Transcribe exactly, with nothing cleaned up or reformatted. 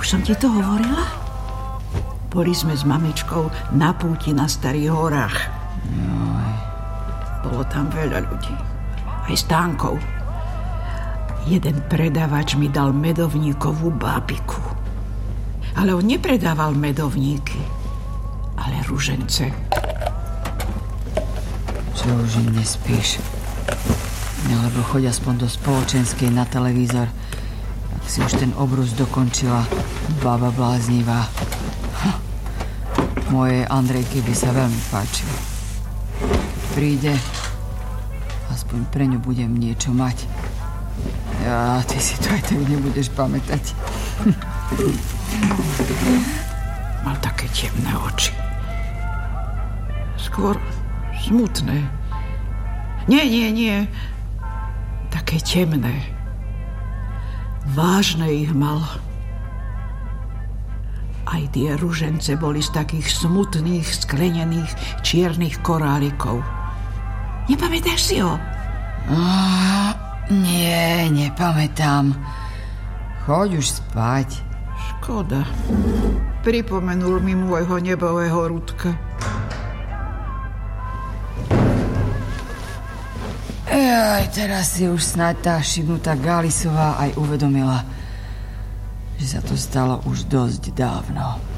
som ti to hovorila? Boli sme s mamičkou na púti na Starých horách. Joj. Bolo tam veľa ľudí. Aj stánkov. Jeden predavač mi dal medovníkovú bábiku. Ale on nepredával medovníky, ale ružence. Čo už im nespíš? Alebo choď aspoň do spoločenskej na televízor. Ak si už ten obrus dokončila, baba bláznivá. Hm. Mojej Andrejke by sa veľmi páčilo. Keď príde, aspoň pre ňu budem niečo mať. Ja, ty si to aj tak nebudeš pamätať. Mal také temné oči. Skôr smutné. Nie, nie, nie. Také temné. Vážne ich mal. Aj tie ružence boli z takých smutných, sklenených, čiernych korálikov. Nepamätáš si ho? Oh, nie, nepamätám. Choď už spať. Škoda. Pripomenul mi môjho nebového Rudka. Aj teraz si už snáď tá šibnutá Gálisová aj uvedomila, že sa to stalo už dosť dávno.